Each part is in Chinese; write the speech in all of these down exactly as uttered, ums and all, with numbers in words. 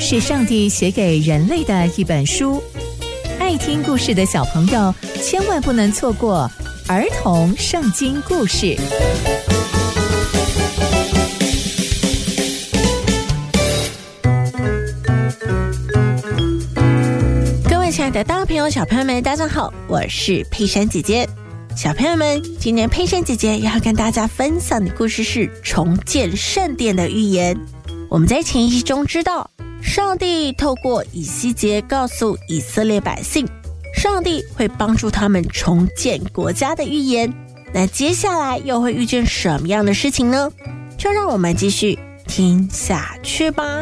是上帝写给人类的一本书，爱听故事的小朋友千万不能错过儿童圣经故事。 各位亲爱的大朋友小朋友们，大家好，我是佩珊姐姐。小朋友们，今天佩珊姐姐要跟大家分享的故事是重建圣殿的预言。我们在前一集中知道，上帝透过以西结告诉以色列百姓，上帝会帮助他们重建国家的预言。那接下来又会遇见什么样的事情呢？就让我们继续听下去吧。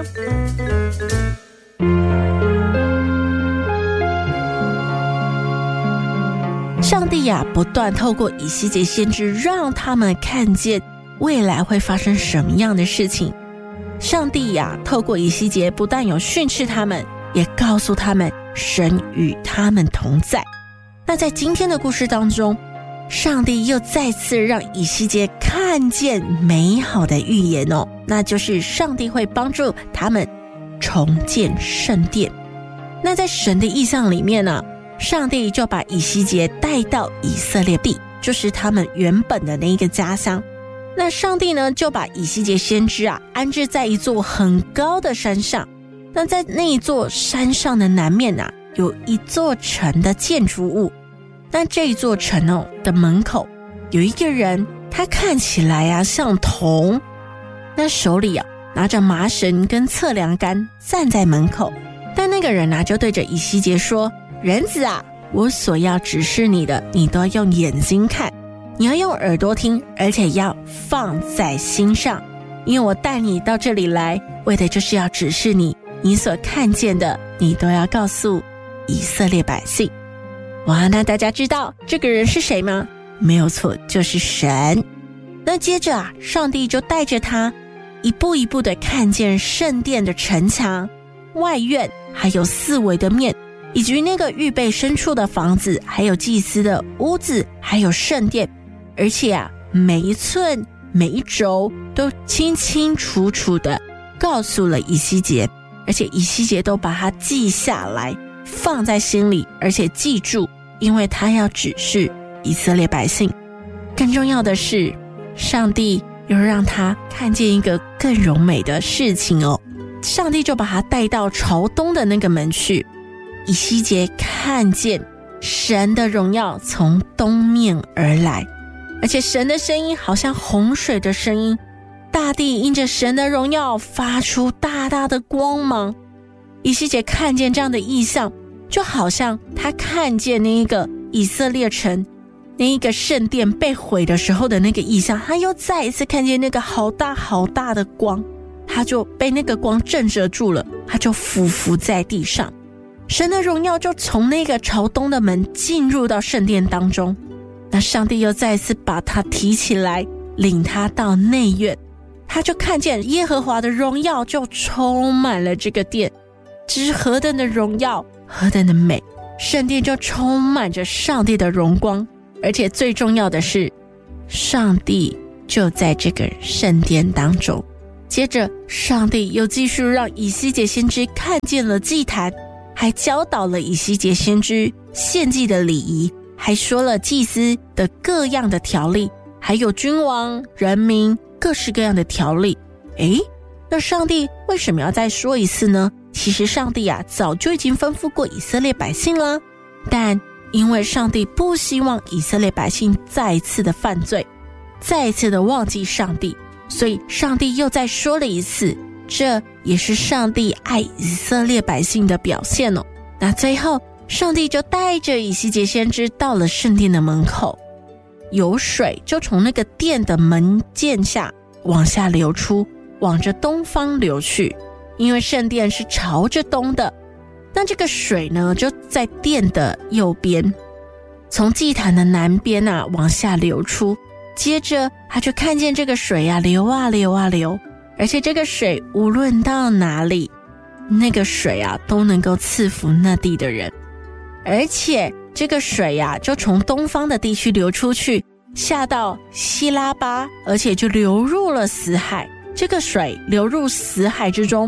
上帝呀、啊，不断透过以西结先知，让他们看见未来会发生什么样的事情。上帝呀、啊，透过以西结不但有训斥他们，也告诉他们神与他们同在。那在今天的故事当中，上帝又再次让以西结看见美好的预言哦，那就是上帝会帮助他们重建圣殿。那在神的意象里面呢、啊，上帝就把以西结带到以色列地，就是他们原本的那一个家乡。那上帝呢，就把以西结先知啊安置在一座很高的山上。那在那一座山上的南面啊，有一座城的建筑物。那这一座城哦的门口有一个人，他看起来啊像铜，那手里啊拿着麻绳跟测量杆站在门口。但那个人啊就对着以西结说，人子啊，我所要指示你的，你都要用眼睛看，你要用耳朵听，而且要放在心上，因为我带你到这里来，为的就是要指示你，你所看见的，你都要告诉以色列百姓。哇，那大家知道这个人是谁吗？没有错，就是神。那接着啊，上帝就带着他一步一步的看见圣殿的城墙、外院，还有四围的面，以及那个预备牲畜的房子，还有祭司的屋子，还有圣殿。而且啊，每一寸每一轴都清清楚楚的告诉了以西结，而且以西结都把它记下来，放在心里，而且记住，因为他要指示以色列百姓。更重要的是，上帝又让他看见一个更荣美的事情哦。上帝就把他带到朝东的那个门去，以西结看见神的荣耀从东面而来，而且神的声音好像洪水的声音，大地因着神的荣耀发出大大的光芒。以西结看见这样的异象，就好像他看见那一个以色列城，那一个圣殿被毁的时候的那个异象，他又再一次看见那个好大好大的光，他就被那个光震慑住了，他就俯伏在地上。神的荣耀就从那个朝东的门进入到圣殿当中。那上帝又再一次把他提起来，领他到内院，他就看见耶和华的荣耀就充满了这个殿，只是何等的荣耀，何等的美，圣殿就充满着上帝的荣光。而且最重要的是，上帝就在这个圣殿当中。接着上帝又继续让以西结先知看见了祭坛，还教导了以西结先知献祭的礼仪，还说了祭司的各样的条例，还有君王、人民各式各样的条例。诶，那上帝为什么要再说一次呢？其实上帝啊早就已经吩咐过以色列百姓啦，但因为上帝不希望以色列百姓再一次的犯罪，再一次的忘记上帝，所以上帝又再说了一次，这也是上帝爱以色列百姓的表现哦。那最后上帝就带着以西结先知到了圣殿的门口，有水就从那个殿的门键下往下流出，往着东方流去，因为圣殿是朝着东的。那这个水呢，就在殿的右边，从祭坛的南边啊往下流出。接着他就看见这个水啊流啊流啊流，而且这个水无论到哪里，那个水啊都能够赐福那地的人。而且这个水啊就从东方的地区流出去，下到希拉巴，而且就流入了死海。这个水流入死海之中，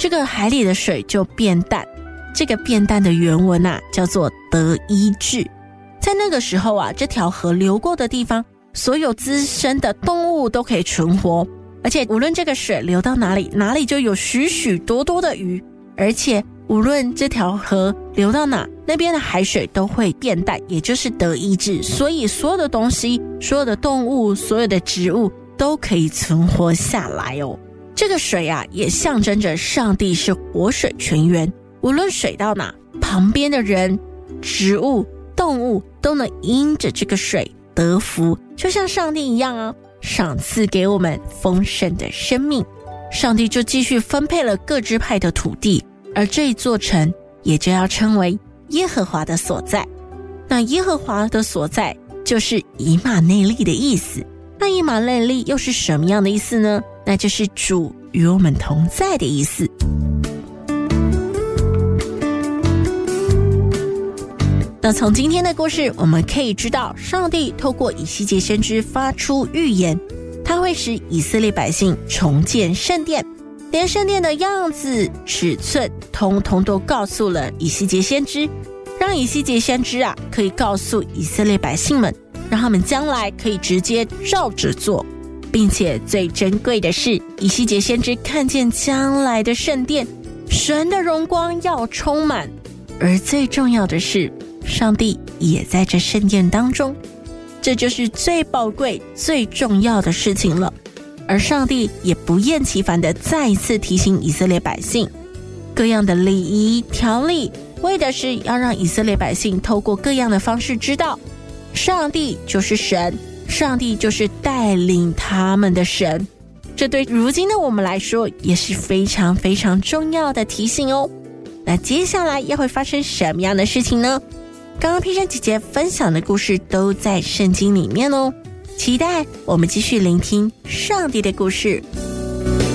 这个海里的水就变淡。这个变淡的原文啊，叫做得医治。在那个时候啊，这条河流过的地方，所有滋生的动物都可以存活，而且无论这个水流到哪里，哪里就有许许多多的鱼，而且无论这条河流到哪，那边的海水都会变淡，也就是得医治。所以所有的东西，所有的动物，所有的植物都可以存活下来哦。这个水啊，也象征着上帝是活水泉源，无论水到哪，旁边的人、植物、动物都能因着这个水得福，就像上帝一样啊，赏赐给我们丰盛的生命。上帝就继续分配了各支派的土地，而这一座城也就要称为耶和华的所在。那耶和华的所在就是以马内利的意思。那以马内利又是什么样的意思呢？那就是主与我们同在的意思。那从今天的故事我们可以知道，上帝透过以西结先知发出预言，他会使以色列百姓重建圣殿，连圣殿的样子、尺寸通通都告诉了以西结先知，让以西结先知啊可以告诉以色列百姓们，让他们将来可以直接照着做。并且最珍贵的是，以西结先知看见将来的圣殿，神的荣光要充满，而最重要的是，上帝也在这圣殿当中，这就是最宝贵最重要的事情了。而上帝也不厌其烦地再一次提醒以色列百姓，各样的礼仪条例，为的是要让以色列百姓透过各样的方式知道，上帝就是神，上帝就是带领他们的神。这对如今的我们来说也是非常非常重要的提醒哦。那接下来又会发生什么样的事情呢？刚刚佩珊姐姐分享的故事都在圣经里面哦，期待我们继续聆听上帝的故事。